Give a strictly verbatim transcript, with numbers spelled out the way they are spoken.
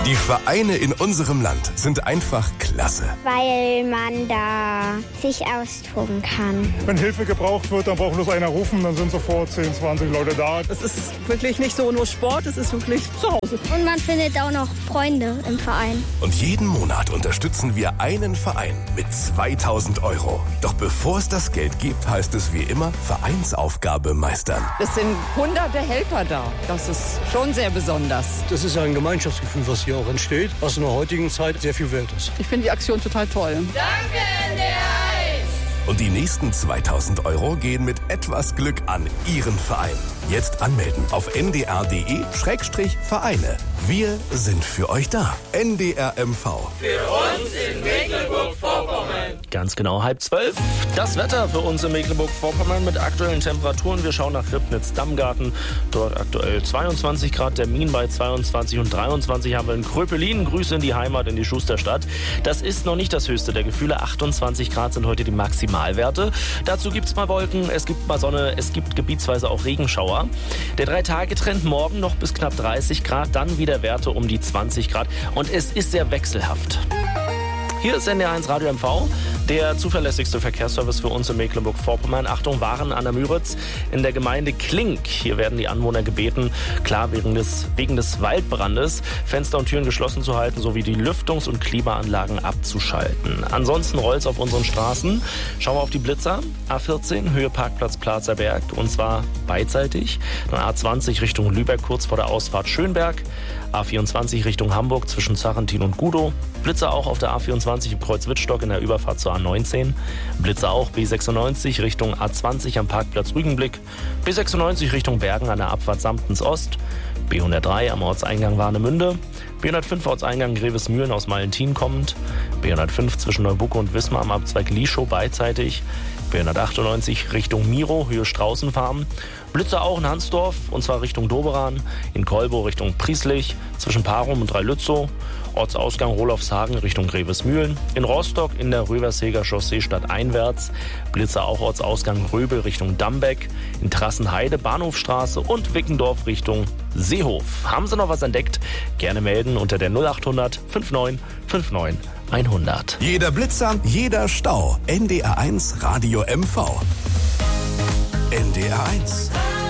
Die Vereine in unserem Land sind einfach klasse. Weil man da sich austoben kann. Wenn Hilfe gebraucht wird, dann braucht bloß einer rufen, dann sind sofort zehn, zwanzig Leute da. Es ist wirklich nicht so nur Sport, es ist wirklich zu Hause. Und man findet auch noch Freunde im Verein. Und jeden Monat unterstützen wir einen Verein mit zweitausend Euro. Doch bevor es das Geld gibt, heißt es wie immer Vereinsaufgabe meistern. Es sind hunderte Helfer da. Das ist schon sehr besonders. Das ist ein Gemeinschaftsgefühl, was hier auch entsteht, was in der heutigen Zeit sehr viel wert ist. Ich finde die Aktion total toll. Danke, N D R eins! Und die nächsten zweitausend Euro gehen mit etwas Glück an Ihren Verein. Jetzt anmelden auf n d r punkt d e Schrägstrich Vereine. Wir sind für euch da. N D R M V. Für uns in Mecklenburg-Vorpommern. Ganz genau halb zwölf. Das Wetter für uns in Mecklenburg-Vorpommern mit aktuellen Temperaturen. Wir schauen nach Ribnitz-Dammgarten. Dort aktuell zweiundzwanzig Grad. Termin bei zweiundzwanzig und dreiundzwanzig haben wir in Kröpelin. Grüße in die Heimat, in die Schusterstadt. Das ist noch nicht das höchste der Gefühle. achtundzwanzig Grad sind heute die Maximalwerte. Dazu gibt es mal Wolken, es gibt mal Sonne, es gibt gebietsweise auch Regenschauer. Der Drei-Tage-Trend morgen noch bis knapp dreißig Grad, dann wieder Werte um die zwanzig Grad. Und es ist sehr wechselhaft. Hier ist N D R eins Radio M V, der zuverlässigste Verkehrsservice für uns in Mecklenburg-Vorpommern. Achtung, Waren an der Müritz in der Gemeinde Klink. Hier werden die Anwohner gebeten, klar wegen des, wegen des Waldbrandes, Fenster und Türen geschlossen zu halten, sowie die Lüftungs- und Klimaanlagen abzuschalten. Ansonsten rollt es auf unseren Straßen. Schauen wir auf die Blitzer. A vierzehn, Höhe Parkplatz Plazer Berg, und zwar beidseitig. Dann A zwanzig Richtung Lübeck, kurz vor der Ausfahrt Schönberg. A vierundzwanzig Richtung Hamburg zwischen Zarentin und Gudow. Blitzer auch auf der A vierundzwanzig im Kreuz Wittstock in der Überfahrt zur A neunzehn. Blitzer auch B sechsundneunzig Richtung A zwanzig am Parkplatz Rügenblick. B sechsundneunzig Richtung Bergen an der Abfahrt Samtens Ost. B hundertdrei am Ortseingang Warnemünde. B hundertfünf Ortseingang Grevesmühlen aus Malentin kommend. B hundertfünf zwischen Neubucke und Wismar am Abzweig Lieschow beidseitig. B hundertachtundneunzig Richtung Miro, Höhe Straußenfarm. Blitzer auch in Hansdorf, und zwar Richtung Doberan. In Kolbo Richtung Prieslich, zwischen Parum und Dreilützow. Ortsausgang Rolofshagen Richtung Grevesmühlen. In Rostock in der Röverseger Chaussee stadteinwärts. Blitzer auch Ortsausgang Röbel Richtung Dambeck. In Trassenheide Bahnhofstraße und Wickendorf Richtung Seehof. Haben Sie noch was entdeckt? Gerne melden unter der null achthundert neunundfünfzig neunundfünfzig hundert. Jeder Blitzer, jeder Stau. N D R eins Radio M V. N D R eins.